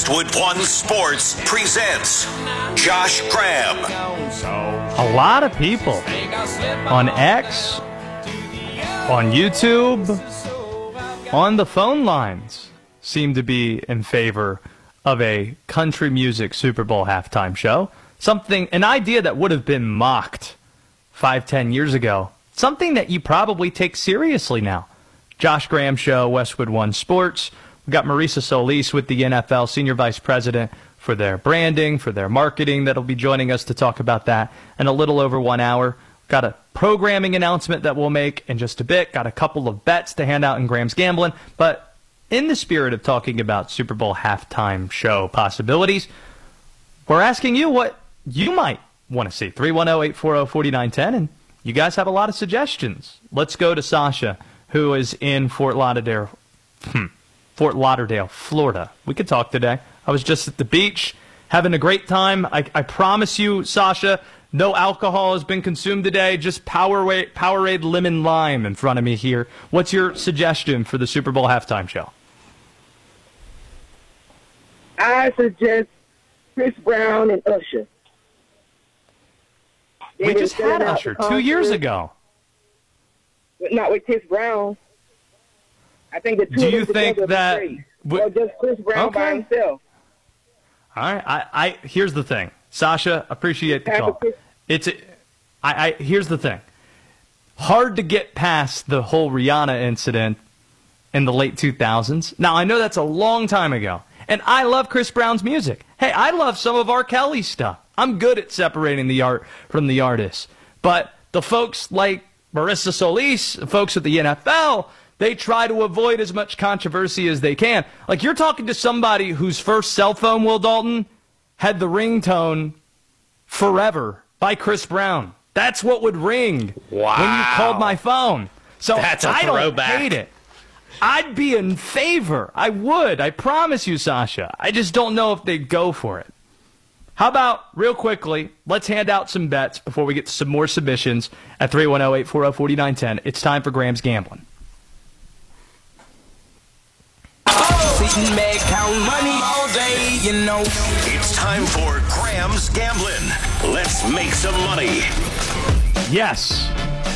Westwood One Sports presents Josh Graham. A lot of people on X, on YouTube, on the phone lines seem to be in favor of a country music Super Bowl halftime show. An idea that would have been mocked 5-10 years ago. Something that you probably take seriously now. Josh Graham Show, Westwood One Sports. We've got Marisa Solis with the NFL, Senior Vice President for their branding, for their marketing, that'll be joining us to talk about that in a little over 1 hour. Got a programming announcement that we'll make in just a bit. Got a couple of bets to hand out in Graham's Gambling. But in the spirit of talking about Super Bowl halftime show possibilities, we're asking you what you might want to see. 310-840-4910, and you guys have a lot of suggestions. Let's go to Sasha, who is in Fort Lauderdale, Florida. We could talk today. I was just at the beach having a great time. I promise you, Sasha, no alcohol has been consumed today. Just Powerade Lemon Lime in front of me here. What's your suggestion for the Super Bowl halftime show? I suggest Chris Brown and Usher. We just had Usher 2 years ago. But not with Chris Brown. I think the two Do of you them think together that... or just Chris Brown by himself. All right. Here's the thing. Sasha, appreciate the call. Here's the thing. Hard to get past the whole Rihanna incident in the late 2000s. Now, I know that's a long time ago. And I love Chris Brown's music. Hey, I love some of R. Kelly's stuff. I'm good at separating the art from the artist. But the folks like Marisa Solis, the folks at the NFL, they try to avoid as much controversy as they can. Like, you're talking to somebody whose first cell phone, Will Dalton, had the ringtone Forever by Chris Brown. That's what would ring when you called my phone. So That's a I don't throwback. hate it. I'd be in favor. I would. I promise you, Sasha. I just don't know if they'd go for it. How about, real quickly, let's hand out some bets before we get to some more submissions at 310-840-4910. It's time for Graham's Gambling. Sitting back, count money all day, you know. It's time for Graham's Gambling. Let's make some money. Yes.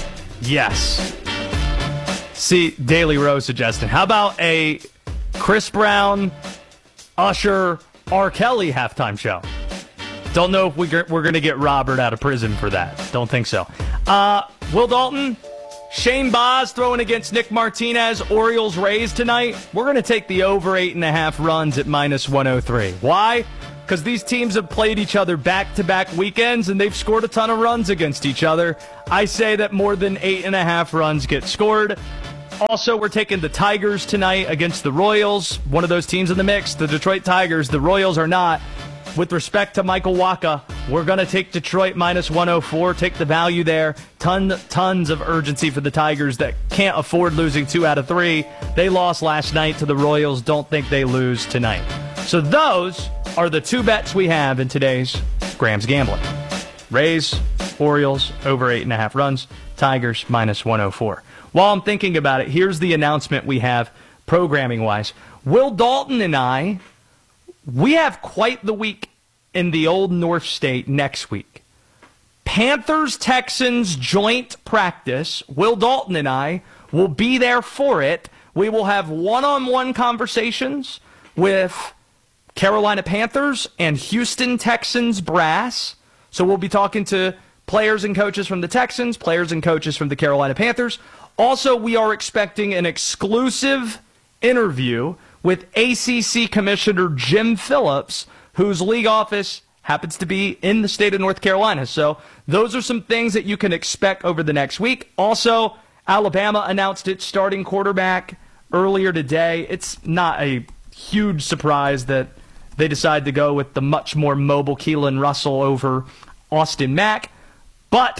See, Daily Rose suggesting, how about a Chris Brown, Usher, R. Kelly halftime show? Don't know if we're going to get Robert out of prison for that. Don't think so. Will Dalton, Shane Baz throwing against Nick Martinez, Orioles Rays tonight. We're going to take the over 8.5 runs at minus 103. Why? Because these teams have played each other back-to-back weekends, and they've scored a ton of runs against each other. I say that more than 8.5 runs get scored. Also, we're taking the Tigers tonight against the Royals. One of those teams in the mix, the Detroit Tigers. The Royals are not. With respect to Michael Wacha, we're going to take Detroit minus 104, take the value there. Tons of urgency for the Tigers that can't afford losing 2 out of 3. They lost last night to the Royals. Don't think they lose tonight. So those are the 2 bets we have in today's Graham's Gambling. Rays, Orioles, over 8.5 runs. Tigers, minus 104. While I'm thinking about it, here's the announcement we have programming-wise. Will Dalton and I, we have quite the week in the old North State next week. Panthers-Texans joint practice. Will Dalton and I will be there for it. We will have one-on-one conversations with Carolina Panthers and Houston Texans brass. So we'll be talking to players and coaches from the Texans, players and coaches from the Carolina Panthers. Also, we are expecting an exclusive interview with ACC Commissioner Jim Phillips, whose league office happens to be in the state of North Carolina. So those are some things that you can expect over the next week. Also, Alabama announced its starting quarterback earlier today. It's not a huge surprise that they decide to go with the much more mobile Keelan Russell over Austin Mack. But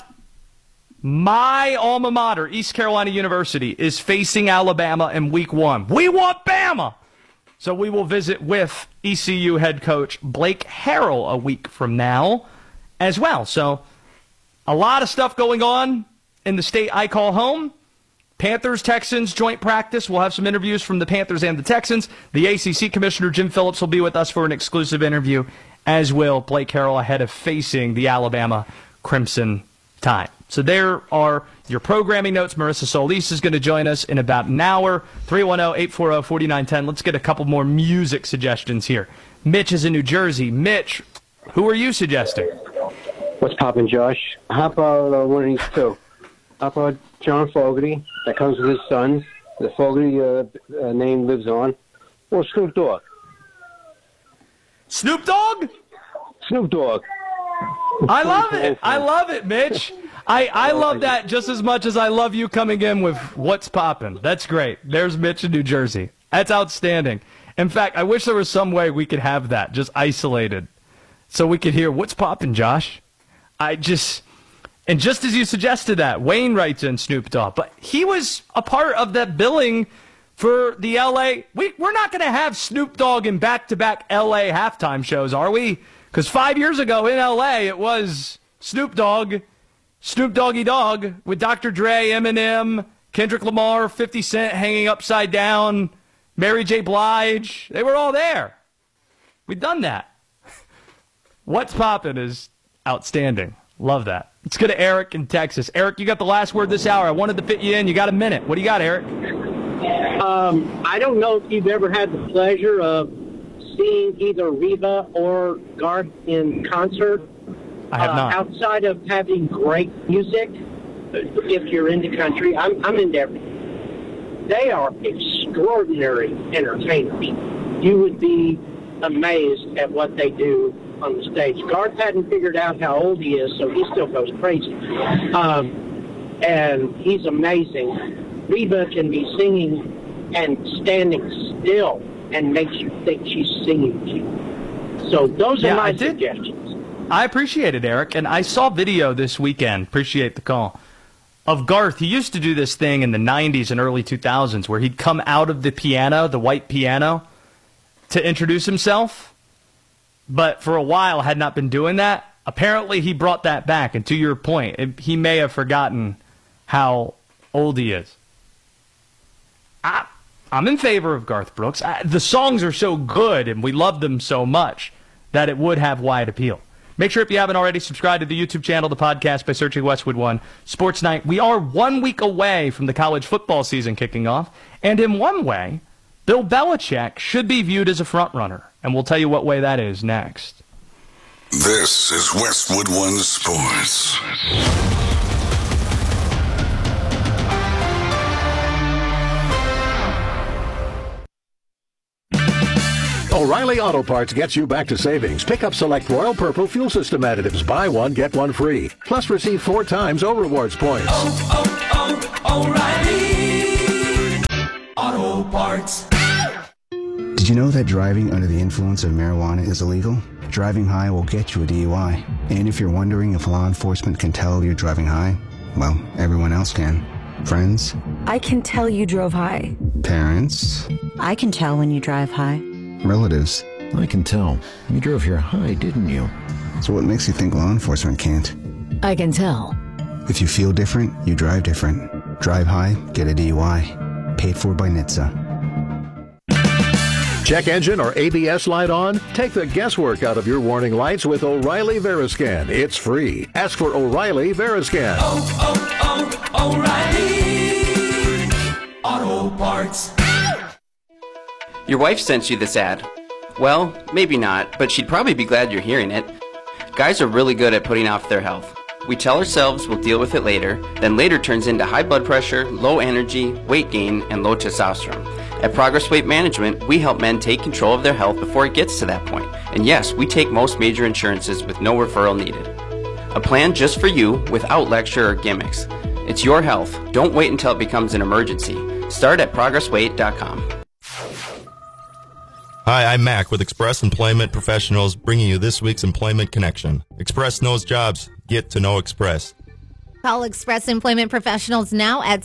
my alma mater, East Carolina University, is facing Alabama in week 1. We want Bama! So we will visit with ECU head coach Blake Harrell a week from now as well. So a lot of stuff going on in the state I call home. Panthers-Texans joint practice. We'll have some interviews from the Panthers and the Texans. The ACC Commissioner Jim Phillips will be with us for an exclusive interview, as will Blake Harrell ahead of facing the Alabama Crimson Tide. So there are your programming notes. Marissa Solis is going to join us in about an hour. 310-840-4910. Let's get a couple more music suggestions here. Mitch is in New Jersey. Mitch, who are you suggesting? What's poppin', Josh? How about one of these two? How about John Fogerty? That comes with his sons. The Fogerty name lives on. Or Snoop Dogg. Snoop Dogg? Snoop Dogg. I love it. I love it, Mitch. I love that just as much as I love you coming in with what's poppin'. That's great. There's Mitch in New Jersey. That's outstanding. In fact, I wish there was some way we could have that just isolated so we could hear what's poppin', Josh. And just as you suggested that, Wayne writes in Snoop Dogg, but he was a part of that billing for the L.A. We're not going to have Snoop Dogg in back-to-back L.A. halftime shows, are we? Because 5 years ago in L.A., it was Snoop Dogg, Snoop Doggy Dogg with Dr. Dre, Eminem, Kendrick Lamar, 50 Cent hanging upside down, Mary J. Blige. They were all there. We've done that. What's poppin' is outstanding. Love that. Let's go to Eric in Texas. Eric, you got the last word this hour. I wanted to fit you in. You got a minute. What do you got, Eric? I don't know if you've ever had the pleasure of seeing either Reba or Garth in concert. I have not. Outside of having great music, if you're into country, I'm into everything. They are extraordinary entertainers. You would be amazed at what they do on the stage. Garth hadn't figured out how old he is, so he still goes crazy. And he's amazing. Reba can be singing and standing still and makes you think she's singing to you. So those are my suggestions. I appreciate it, Eric. And I saw video this weekend, appreciate the call, of Garth. He used to do this thing in the 90s and early 2000s where he'd come out of the piano, the white piano, to introduce himself. But for a while had not been doing that. Apparently he brought that back. And to your point, he may have forgotten how old he is. I'm in favor of Garth Brooks. The songs are so good and we love them so much that it would have wide appeal. Make sure if you haven't already, subscribe to the YouTube channel, the podcast, by searching Westwood One Sports Night. We are 1 week away from the college football season kicking off. And in one way, Bill Belichick should be viewed as a front-runner. And we'll tell you what way that is next. This is Westwood One Sports. O'Reilly Auto Parts gets you back to savings. Pick up select Royal Purple fuel system additives. Buy one, get one free. Plus receive 4 times O-Rewards points. O'Reilly Auto Parts. Did you know that driving under the influence of marijuana is illegal? Driving high will get you a DUI. And if you're wondering if law enforcement can tell you're driving high, well, everyone else can. Friends? I can tell you drove high. Parents? I can tell when you drive high. Relatives? I can tell. You drove here high, didn't you? So what makes you think law enforcement can't? I can tell. If you feel different, you drive different. Drive high, get a DUI. Paid for by NHTSA. Check engine or ABS light on? Take the guesswork out of your warning lights with O'Reilly Veriscan. It's free. Ask for O'Reilly Veriscan. O'Reilly Auto Parts. Your wife sent you this ad. Well, maybe not, but she'd probably be glad you're hearing it. Guys are really good at putting off their health. We tell ourselves we'll deal with it later, then later turns into high blood pressure, low energy, weight gain, and low testosterone. At Progress Weight Management, we help men take control of their health before it gets to that point. And yes, we take most major insurances with no referral needed. A plan just for you without lecture or gimmicks. It's your health. Don't wait until it becomes an emergency. Start at progressweight.com. Hi, I'm Mac with Express Employment Professionals, bringing you this week's Employment Connection. Express knows jobs. Get to know Express. Call Express Employment Professionals now at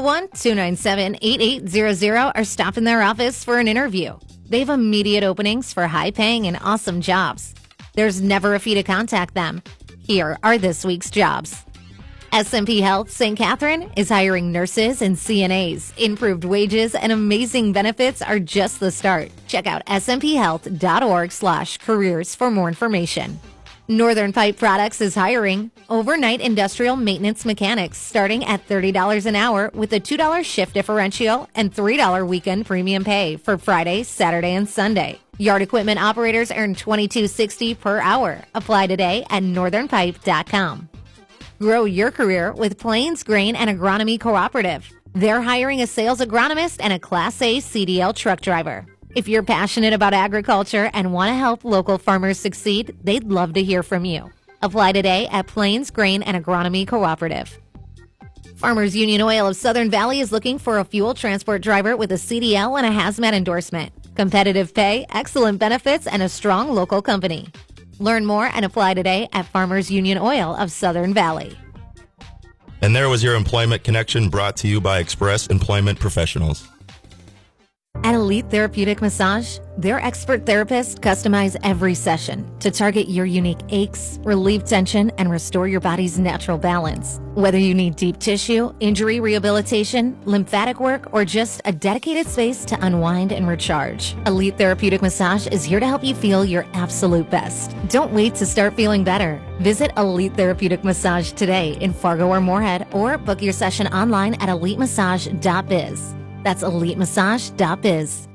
701-297-8800 or stop in their office for an interview. They have immediate openings for high-paying and awesome jobs. There's never a fee to contact them. Here are this week's jobs. SMP Health St. Catherine is hiring nurses and CNAs. Improved wages and amazing benefits are just the start. Check out smphealth.org/careers for more information. Northern Pipe Products is hiring overnight industrial maintenance mechanics starting at $30 an hour with a $2 shift differential and $3 weekend premium pay for Friday, Saturday, and Sunday. Yard equipment operators earn $22.60 per hour. Apply today at northernpipe.com. Grow your career with Plains Grain and Agronomy Cooperative. They're hiring a sales agronomist and a Class A CDL truck driver. If you're passionate about agriculture and want to help local farmers succeed, they'd love to hear from you. Apply today at Plains Grain and Agronomy Cooperative. Farmers Union Oil of Southern Valley is looking for a fuel transport driver with a CDL and a hazmat endorsement. Competitive pay, excellent benefits, and a strong local company. Learn more and apply today at Farmers Union Oil of Southern Valley. And there was your Employment Connection brought to you by Express Employment Professionals. At Elite Therapeutic Massage, their expert therapists customize every session to target your unique aches, relieve tension, and restore your body's natural balance. Whether you need deep tissue, injury rehabilitation, lymphatic work, or just a dedicated space to unwind and recharge, Elite Therapeutic Massage is here to help you feel your absolute best. Don't wait to start feeling better. Visit Elite Therapeutic Massage today in Fargo or Moorhead, or book your session online at elitemassage.biz. That's elitemassage.biz.